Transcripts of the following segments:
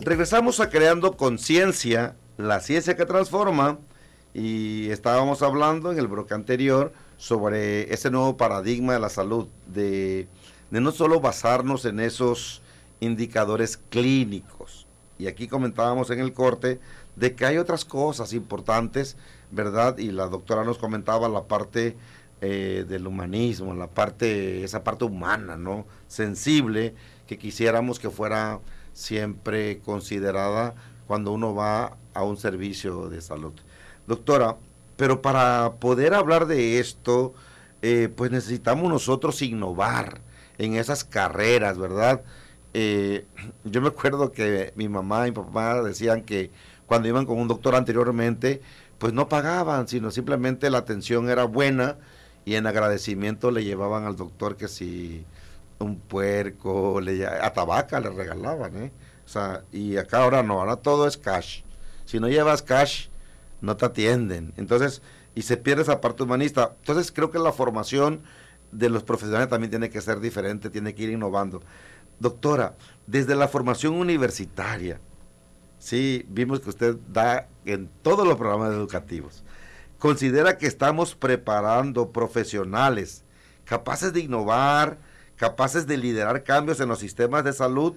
Regresamos a Creando Conciencia, la ciencia que transforma, y estábamos hablando en el bloque anterior sobre ese nuevo paradigma de la salud, de no solo basarnos en esos indicadores clínicos. Y aquí comentábamos en el corte de que hay otras cosas importantes, ¿verdad? Y la doctora nos comentaba la parte del humanismo, esa parte humana, ¿no? Sensible, que quisiéramos que fuera siempre considerada cuando uno va a un servicio de salud. Doctora, pero para poder hablar de esto, pues necesitamos nosotros innovar en esas carreras, ¿verdad? Yo me acuerdo que mi mamá y mi papá decían que cuando iban con un doctor anteriormente, pues no pagaban, sino simplemente la atención era buena y en agradecimiento le llevaban al doctor que si un puerco, hasta vaca le regalaban, O sea, y acá ahora no, ahora todo es cash. Si no llevas cash, no te atienden. Entonces, y se pierde esa parte humanista. Entonces, creo que la formación de los profesionales también tiene que ser diferente, tiene que ir innovando. Doctora, desde la formación universitaria, sí, vimos que usted da en todos los programas educativos. ¿Considera que estamos preparando profesionales capaces de innovar, capaces de liderar cambios en los sistemas de salud,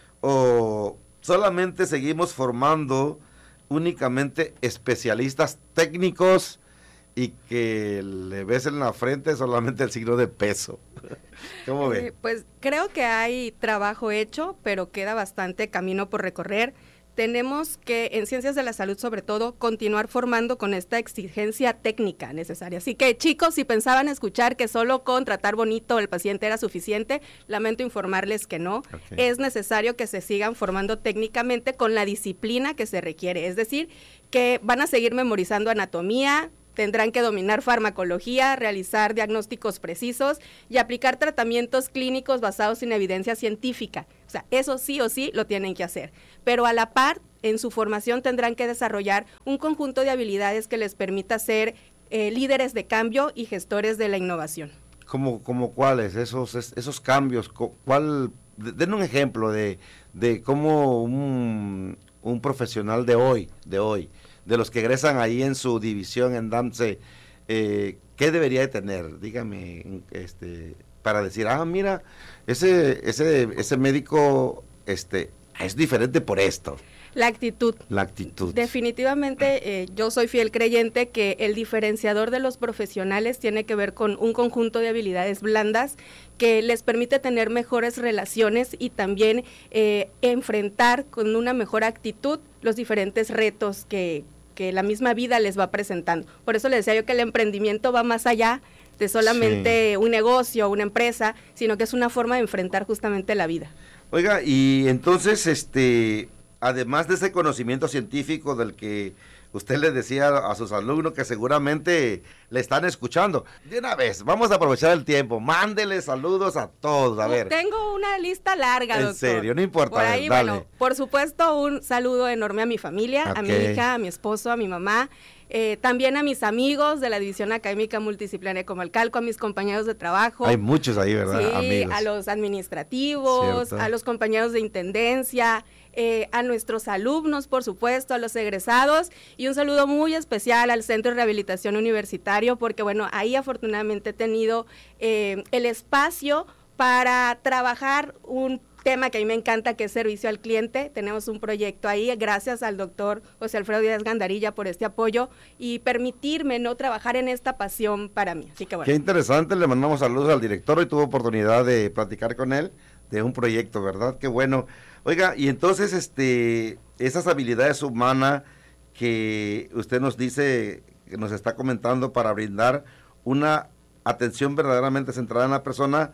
o solamente seguimos formando únicamente especialistas técnicos y que le ves en la frente solamente el signo de peso? ¿Cómo ve? Pues creo que hay trabajo hecho, pero queda bastante camino por recorrer. Tenemos que, en ciencias de la salud sobre todo, continuar formando con esta exigencia técnica necesaria. Así que, chicos, si pensaban escuchar que solo con tratar bonito al paciente era suficiente, lamento informarles que no. Okay. Es necesario que se sigan formando técnicamente con la disciplina que se requiere. Es decir, que van a seguir memorizando anatomía, tendrán que dominar farmacología, realizar diagnósticos precisos y aplicar tratamientos clínicos basados en evidencia científica. O sea, eso sí o sí lo tienen que hacer. Pero a la par, en su formación tendrán que desarrollar un conjunto de habilidades que les permita ser líderes de cambio y gestores de la innovación. ¿Cómo cuáles? Esos cambios, den un ejemplo de cómo un profesional de hoy, de los que egresan ahí en su división en DAMSE, ¿qué debería de tener? Dígame, para decir, mira, ese médico es diferente por esto. La actitud. Definitivamente, yo soy fiel creyente que el diferenciador de los profesionales tiene que ver con un conjunto de habilidades blandas que les permite tener mejores relaciones y también enfrentar con una mejor actitud los diferentes retos que la misma vida les va presentando. Por eso les decía yo que el emprendimiento va más allá de solamente un negocio, una empresa, sino que es una forma de enfrentar justamente la vida. Oiga, y entonces, además de ese conocimiento científico del que usted le decía a sus alumnos que seguramente le están escuchando, de una vez, vamos a aprovechar el tiempo, mándele saludos a todos, a ver. Tengo una lista larga, doctor. En serio, no importa. Por ahí, dale. Bueno, por supuesto, un saludo enorme a mi familia, a mi hija, a mi esposo, a mi mamá, también a mis amigos de la División Académica Multidisciplinaria de Comalcalco, a mis compañeros de trabajo. Hay muchos ahí, ¿verdad? Sí, amigos. A los administrativos, ¿cierto? A los compañeros de intendencia, a nuestros alumnos, por supuesto, a los egresados, y un saludo muy especial al Centro de Rehabilitación Universitario, porque bueno, ahí afortunadamente he tenido el espacio para trabajar un tema que a mí me encanta, que es servicio al cliente. Tenemos un proyecto ahí, gracias al doctor José Alfredo Díaz Gandarilla por este apoyo y permitirme trabajar en esta pasión para mí. Así que bueno. Qué interesante, le mandamos saludos al director, hoy tuvo oportunidad de platicar con él de un proyecto, ¿verdad? Qué bueno. Oiga, y entonces esas habilidades humanas que usted nos dice, que nos está comentando para brindar una atención verdaderamente centrada en la persona,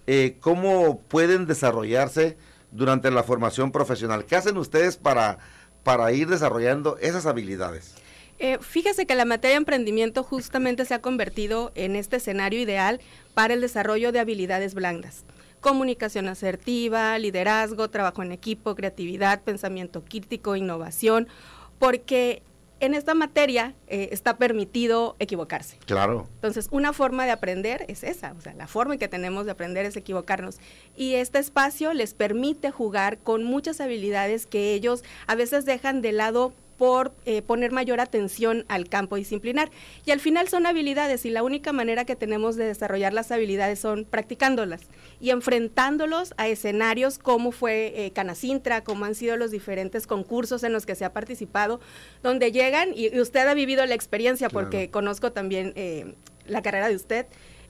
¿cómo pueden desarrollarse durante la formación profesional? ¿Qué hacen ustedes para ir desarrollando esas habilidades? Fíjese que la materia de emprendimiento justamente se ha convertido en este escenario ideal para el desarrollo de habilidades blandas. Comunicación asertiva, liderazgo, trabajo en equipo, creatividad, pensamiento crítico, innovación, porque en esta materia está permitido equivocarse. Claro. Entonces, una forma de aprender es esa, o sea, la forma en que tenemos de aprender es equivocarnos. Y este espacio les permite jugar con muchas habilidades que ellos a veces dejan de lado por poner mayor atención al campo disciplinar. Y al final son habilidades y la única manera que tenemos de desarrollar las habilidades son practicándolas y enfrentándolos a escenarios como fue Canacintra, como han sido los diferentes concursos en los que se ha participado, donde llegan, y usted ha vivido la experiencia porque conozco también la carrera de usted,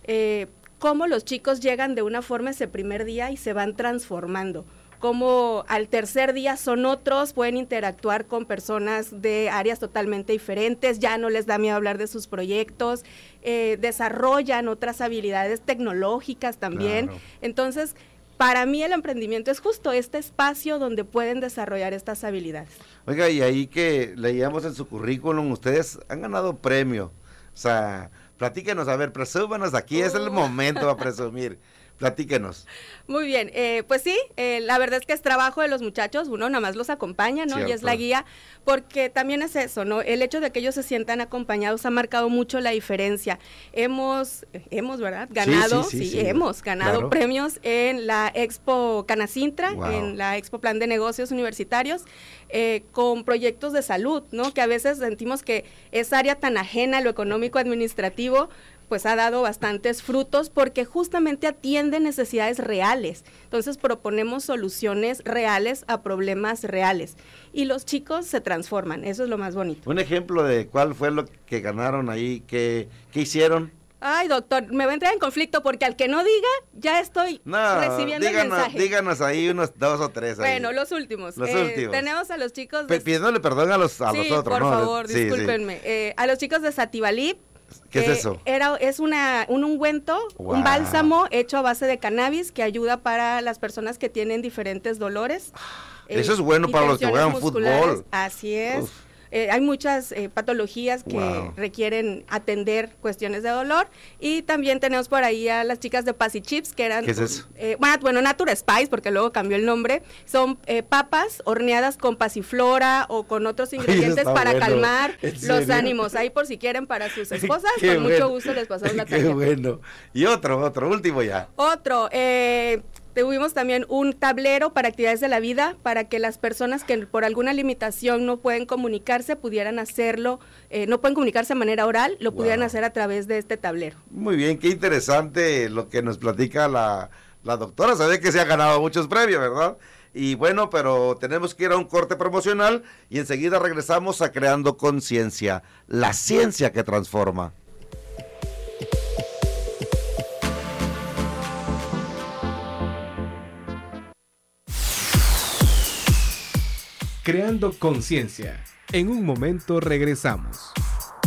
cómo los chicos llegan de una forma ese primer día y se van transformando. Como al tercer día son otros, pueden interactuar con personas de áreas totalmente diferentes, ya no les da miedo hablar de sus proyectos, desarrollan otras habilidades tecnológicas también. Claro. Entonces, para mí el emprendimiento es justo este espacio donde pueden desarrollar estas habilidades. Oiga, y ahí que leíamos en su currículum, ustedes han ganado premio, o sea, platíquenos, a ver, presúmanos, aquí es el momento a presumir. Platíquenos. Muy bien, pues sí, la verdad es que es trabajo de los muchachos, uno nada más los acompaña, ¿no? Cierto. Y es la guía, porque también es eso, ¿no? El hecho de que ellos se sientan acompañados ha marcado mucho la diferencia. Hemos, ¿verdad? Ganado, sí, hemos ganado premios en la Expo Canacintra, en la Expo Plan de Negocios Universitarios, con proyectos de salud, ¿no? Que a veces sentimos que esa área tan ajena a lo económico administrativo, pues ha dado bastantes frutos porque justamente atiende necesidades reales. Entonces proponemos soluciones reales a problemas reales y los chicos se transforman, eso es lo más bonito. Un ejemplo de cuál fue lo que ganaron ahí, ¿qué hicieron? Ay, doctor, me va a entrar en conflicto porque al que no diga, ya estoy recibiendo el mensaje. Díganos ahí unos 2 o 3. Bueno, los últimos. Tenemos a los chicos pidiéndole perdón a los otros, ¿no? Por favor, discúlpenme. A los chicos de Sativalip. ¿Qué es eso? Es un ungüento, un bálsamo hecho a base de cannabis que ayuda para las personas que tienen diferentes dolores. Eso es bueno para los que juegan fútbol. Así es. Hay muchas patologías que requieren atender cuestiones de dolor. Y también tenemos por ahí a las chicas de Pasi Chips, que eran... ¿Qué es eso? Bueno, Natura Spice, porque luego cambió el nombre. Son papas horneadas con pasiflora o con otros ingredientes para calmar los ánimos. Ahí por si quieren para sus esposas, con mucho gusto les pasamos la tarjeta. Qué bueno. Y otro, último ya. Tuvimos también un tablero para actividades de la vida, para que las personas que por alguna limitación no pueden comunicarse, pudieran hacerlo, no pueden comunicarse de manera oral, lo pudieran hacer a través de este tablero. Muy bien, qué interesante lo que nos platica la doctora, sabe que se ha ganado muchos premios, ¿verdad? Y bueno, pero tenemos que ir a un corte promocional y enseguida regresamos a Creando Conciencia, la ciencia que transforma. Creando Conciencia. En un momento regresamos.